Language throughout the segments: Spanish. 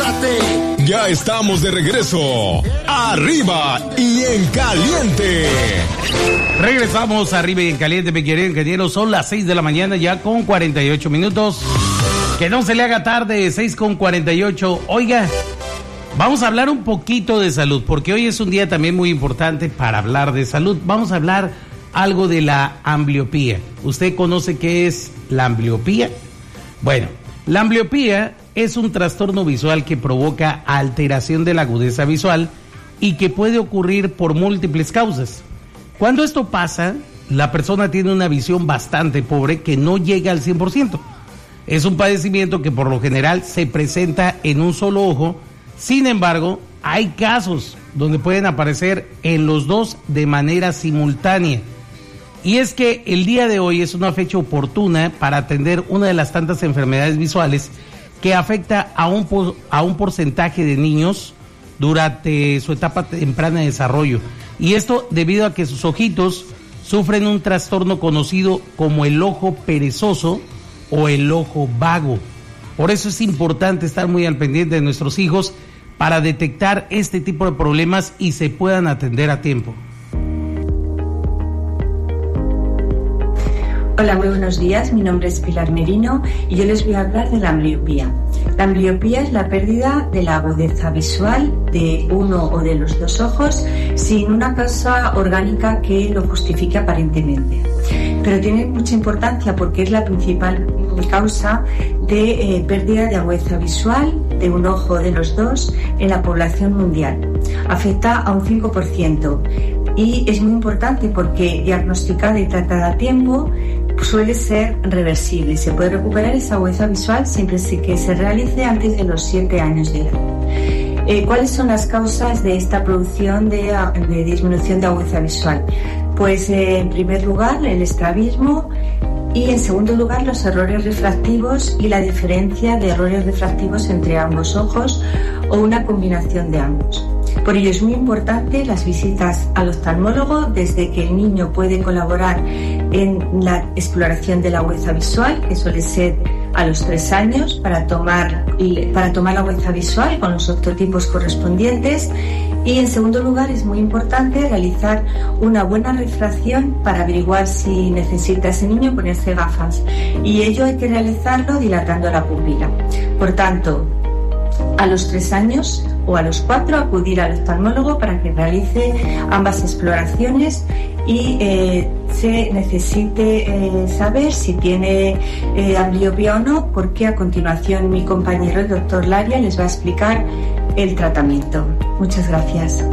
¡Aviéstate! Ya estamos de regreso. Arriba y en caliente. Regresamos arriba y en caliente, mi querido ingeniero. Son las 6 de la mañana ya con 48 minutos. Que no se le haga tarde, 6:48. Oiga, vamos a hablar un poquito de salud, porque hoy es un día también muy importante para hablar de salud. Vamos a hablar algo de la ambliopía. ¿Usted conoce qué es la ambliopía? Bueno, la ambliopía es un trastorno visual que provoca alteración de la agudeza visual y que puede ocurrir por múltiples causas. Cuando esto pasa, la persona tiene una visión bastante pobre que no llega al 100%. Es un padecimiento que por lo general se presenta en un solo ojo. Sin embargo, hay casos donde pueden aparecer en los dos de manera simultánea. Y es que el día de hoy es una fecha oportuna para atender una de las tantas enfermedades visuales que afecta a un porcentaje de niños durante su etapa temprana de desarrollo. Y esto debido a que sus ojitos sufren un trastorno conocido como el ojo perezoso o el ojo vago. Por eso es importante estar muy al pendiente de nuestros hijos para detectar este tipo de problemas y se puedan atender a tiempo. Hola, muy buenos días. Mi nombre es Pilar Merino y yo les voy a hablar de la ambliopía. La ambliopía es la pérdida de la agudeza visual de uno o de los dos ojos sin una causa orgánica que lo justifique aparentemente. Pero tiene mucha importancia porque es la principal causa de pérdida de agudeza visual de un ojo de los dos en la población mundial. Afecta a un 5%. Y es muy importante porque diagnosticada y tratada a tiempo suele ser reversible. Se puede recuperar esa agudeza visual siempre que se realice antes de los 7 años de edad. ¿Cuáles son las causas de esta producción de disminución de agudeza visual? Pues en primer lugar el estrabismo y en segundo lugar los errores refractivos y la diferencia de errores refractivos entre ambos ojos o una combinación de ambos. Por ello es muy importante las visitas al oftalmólogo desde que el niño puede colaborar en la exploración de la agudeza visual, que suele ser a los 3 años, para tomar la agudeza visual con los octotipos correspondientes. Y en segundo lugar es muy importante realizar una buena refracción para averiguar si necesita ese niño ponerse gafas. Y ello hay que realizarlo dilatando la pupila. Por tanto, a los 3 años o a los 4 acudir al oftalmólogo para que realice ambas exploraciones y se necesite saber si tiene ambliopía o no, porque a continuación mi compañero el doctor Laria les va a explicar el tratamiento. Muchas gracias.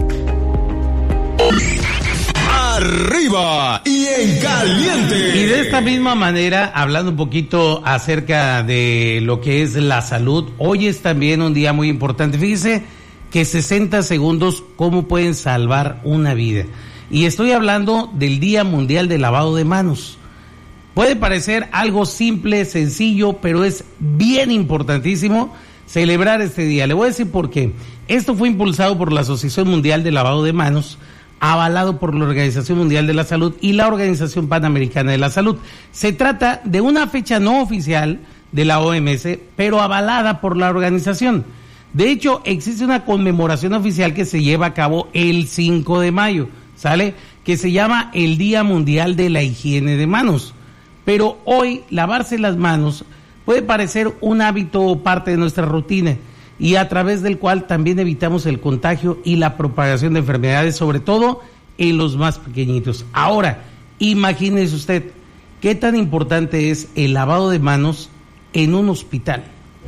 Arriba y en caliente. Y de esta misma manera, hablando un poquito acerca de lo que es la salud, hoy es también un día muy importante. Fíjese que 60 segundos, ¿cómo pueden salvar una vida? Y estoy hablando del Día Mundial del Lavado de Manos. Puede parecer algo simple, sencillo, pero es bien importantísimo celebrar este día. Le voy a decir por qué. Esto fue impulsado por la Asociación Mundial de Lavado de Manos, avalado por la Organización Mundial de la Salud y la Organización Panamericana de la Salud. Se trata de una fecha no oficial de la OMS, pero avalada por la organización. De hecho, existe una conmemoración oficial que se lleva a cabo el 5 de mayo, ¿sale? Que se llama el Día Mundial de la Higiene de Manos. Pero hoy, lavarse las manos puede parecer un hábito o parte de nuestra rutina, y a través del cual también evitamos el contagio y la propagación de enfermedades, sobre todo en los más pequeñitos. Ahora, imagínese usted qué tan importante es el lavado de manos en un hospital.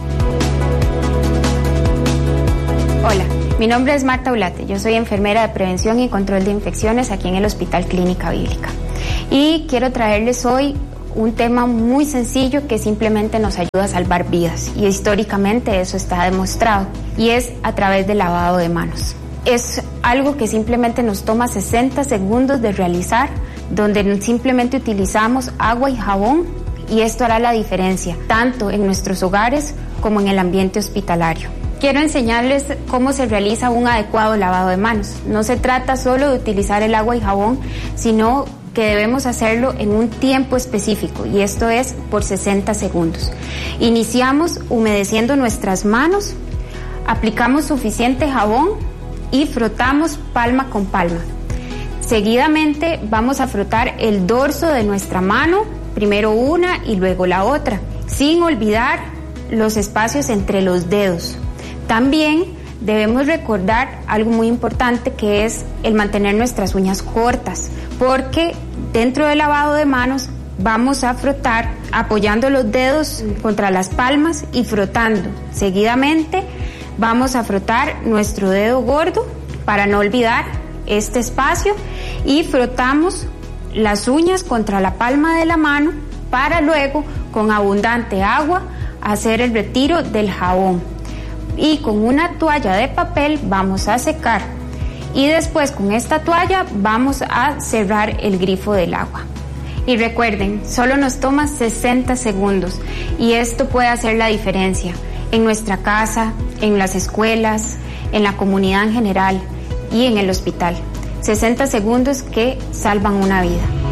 Hola, mi nombre es Marta Ulate, yo soy enfermera de prevención y control de infecciones aquí en el Hospital Clínica Bíblica. Y quiero traerles hoy un tema muy sencillo que simplemente nos ayuda a salvar vidas, y históricamente eso está demostrado, y es a través del lavado de manos. Es algo que simplemente nos toma 60 segundos de realizar, donde simplemente utilizamos agua y jabón, y esto hará la diferencia, tanto en nuestros hogares como en el ambiente hospitalario. Quiero enseñarles cómo se realiza un adecuado lavado de manos. No se trata solo de utilizar el agua y jabón, sino que debemos hacerlo en un tiempo específico, y esto es por 60 segundos. Iniciamos humedeciendo nuestras manos aplicamos suficiente jabón y frotamos palma con palma. Seguidamente vamos a frotar el dorso de nuestra mano, primero una y luego la otra, sin olvidar los espacios entre los dedos. También debemos recordar algo muy importante, que es el mantener nuestras uñas cortas, porque dentro del lavado de manos vamos a frotar apoyando los dedos contra las palmas y frotando. Seguidamente vamos a frotar nuestro dedo gordo para no olvidar este espacio y frotamos las uñas contra la palma de la mano para luego, con abundante agua, hacer el retiro del jabón. Y con una toalla de papel vamos a secar. Y después con esta toalla vamos a cerrar el grifo del agua. Y recuerden, solo nos toma 60 segundos y esto puede hacer la diferencia en nuestra casa, en las escuelas, en la comunidad en general y en el hospital. 60 segundos que salvan una vida.